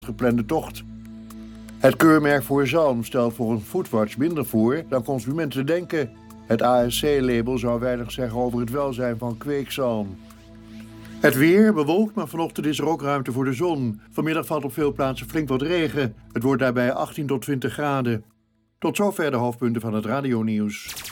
geplande tocht. Het keurmerk voor zalm stelt volgens Foodwatch minder voor dan consumenten denken. Het ASC-label zou weinig zeggen over het welzijn van kweekzalm. Het weer bewolkt, maar vanochtend is er ook ruimte voor de zon. Vanmiddag valt op veel plaatsen flink wat regen. Het wordt daarbij 18 tot 20 graden. Tot zover de hoofdpunten van het radionieuws.